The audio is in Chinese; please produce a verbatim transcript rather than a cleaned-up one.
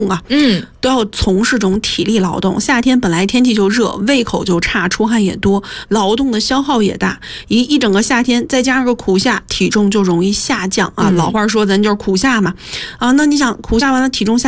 啊， 嗯， 都要从事这种体力劳动。夏天本来天气就热，胃口就差，出汗也多，劳动的消耗也大。一一整个夏天，再加上个苦夏，体重就容易下降啊。 嗯、 老话说咱就是苦夏嘛，啊，那你想苦夏完了体重下